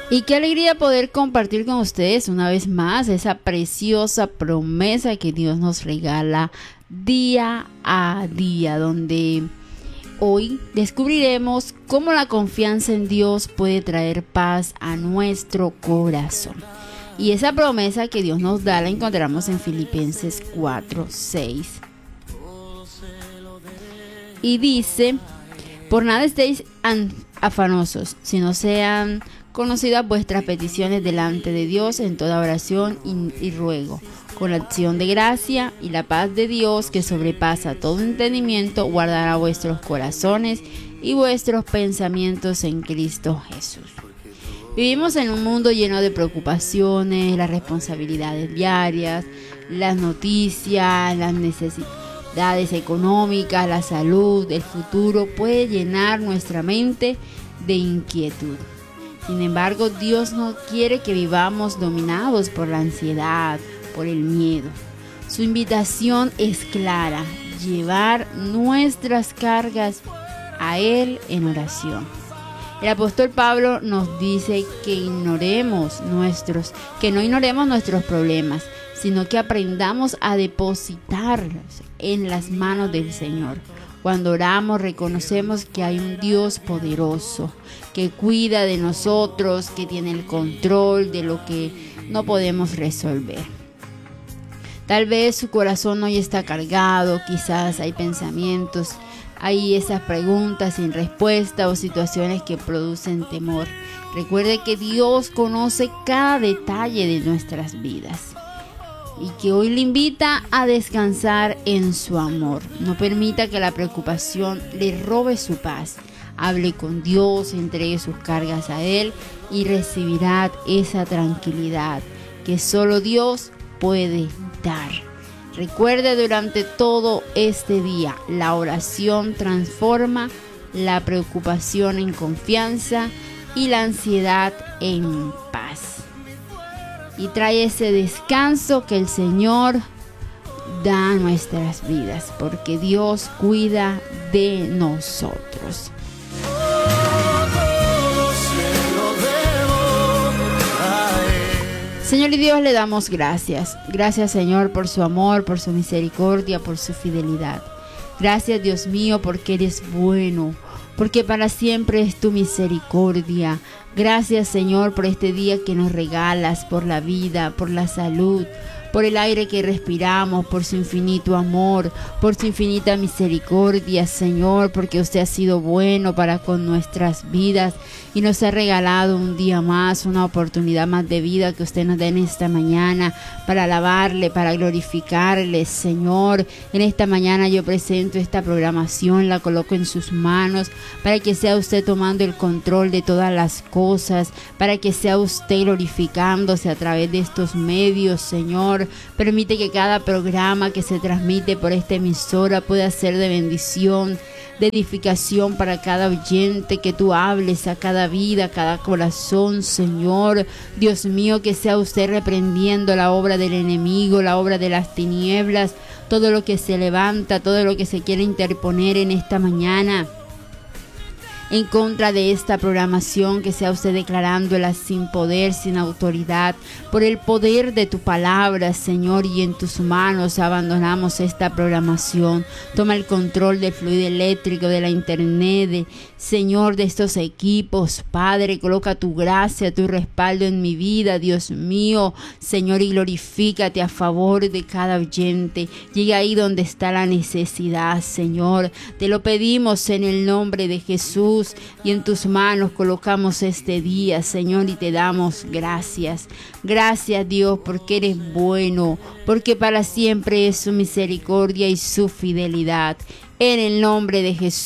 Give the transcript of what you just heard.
Y qué alegría poder compartir con ustedes una vez más esa preciosa promesa que Dios nos regala día a día, donde hoy descubriremos cómo la confianza en Dios puede traer paz a nuestro corazón. Y esa promesa que Dios nos da la encontramos en Filipenses 4:6. Y dice: por nada estéis afanosos, sino sean conocidas vuestras peticiones delante de Dios en toda oración y ruego, con acción de gracia, y la paz de Dios, que sobrepasa todo entendimiento, guardará vuestros corazones y vuestros pensamientos en Cristo Jesús. Vivimos en un mundo lleno de preocupaciones, las responsabilidades diarias, las noticias, las necesidades económicas, la salud, el futuro puede llenar nuestra mente de inquietud. Sin embargo, Dios no quiere que vivamos dominados por la ansiedad, por el miedo. Su invitación es clara: llevar nuestras cargas a Él en oración. El apóstol Pablo nos dice que no ignoremos nuestros problemas, sino que aprendamos a depositarlos en las manos del Señor. Cuando oramos, reconocemos que hay un Dios poderoso, que cuida de nosotros, que tiene el control de lo que no podemos resolver. Tal vez su corazón hoy está cargado, quizás hay pensamientos, hay esas preguntas sin respuesta o situaciones que producen temor. Recuerde que Dios conoce cada detalle de nuestras vidas y que hoy le invita a descansar en su amor. No permita que la preocupación le robe su paz. Hable con Dios, entregue sus cargas a Él y recibirá esa tranquilidad que solo Dios puede dar. Recuerde durante todo este día, la oración transforma la preocupación en confianza y la ansiedad en paz. Y trae ese descanso que el Señor da a nuestras vidas, porque Dios cuida de nosotros. Señor y Dios, le damos gracias. Gracias, Señor, por su amor, por su misericordia, por su fidelidad. Gracias, Dios mío, porque eres bueno, porque para siempre es tu misericordia. Gracias, Señor, por este día que nos regalas, por la vida, por la salud, por el aire que respiramos, por su infinito amor, por su infinita misericordia, Señor, porque usted ha sido bueno para con nuestras vidas y nos ha regalado un día más, una oportunidad más de vida que usted nos da en esta mañana para alabarle, para glorificarle, Señor. En esta mañana yo presento esta programación, la coloco en sus manos para que sea usted tomando el control de todas las cosas, para que sea usted glorificándose a través de estos medios, Señor. Permite que cada programa que se transmite por esta emisora pueda ser de bendición, de edificación para cada oyente, que tú hables a cada vida, a cada corazón, Señor. Dios mío, que sea usted reprendiendo la obra del enemigo, la obra de las tinieblas, todo lo que se levanta, todo lo que se quiere interponer en esta mañana en contra de esta programación, que sea usted declarándola sin poder, sin autoridad, por el poder de tu palabra, Señor, y en tus manos abandonamos esta programación. Toma el control del fluido eléctrico, de la internet, Señor, de estos equipos, Padre. Coloca tu gracia, tu respaldo en mi vida, Dios mío, Señor, y glorifícate a favor de cada oyente. Llega ahí donde está la necesidad, Señor. Te lo pedimos en el nombre de Jesús. Y en tus manos colocamos este día, Señor, y te damos gracias. Gracias, Dios, porque eres bueno, porque para siempre es su misericordia y su fidelidad. En el nombre de Jesús.